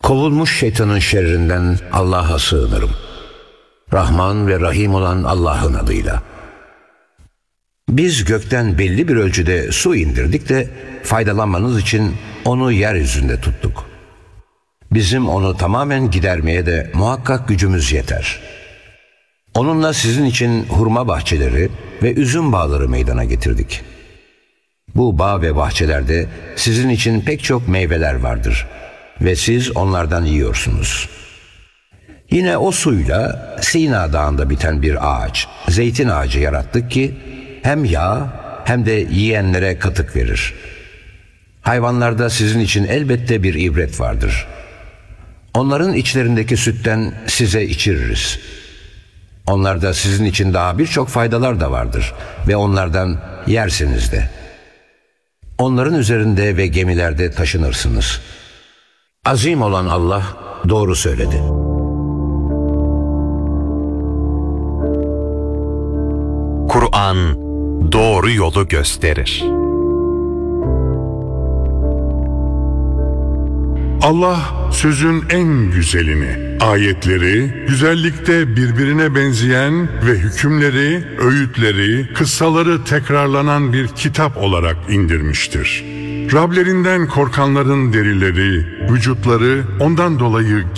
Kovulmuş şeytanın şerrinden Allah'a sığınırım. Rahman ve Rahim olan Allah'ın adıyla. Biz gökten belli bir ölçüde su indirdik de faydalanmanız için onu yeryüzünde tuttuk. Bizim onu tamamen gidermeye de muhakkak gücümüz yeter. Onunla sizin için hurma bahçeleri ve üzüm bağları meydana getirdik. Bu bağ ve bahçelerde sizin için pek çok meyveler vardır ve siz onlardan yiyorsunuz. Yine o suyla Sina Dağı'nda biten bir ağaç, zeytin ağacı yarattık ki hem yağ hem de yiyenlere katık verir. Hayvanlarda sizin için elbette bir ibret vardır. Onların içlerindeki sütten size içiririz. Onlarda sizin için daha birçok faydalar da vardır ve onlardan yersiniz de. Onların üzerinde ve gemilerde taşınırsınız. Azim olan Allah doğru söyledi. Kur'an doğru yolu gösterir. Allah sözün en güzelini, ayetleri, güzellikte birbirine benzeyen ve hükümleri, öğütleri, kıssaları tekrarlanan bir kitap olarak indirmiştir. Rablerinden korkanların derileri, vücutları ondan dolayı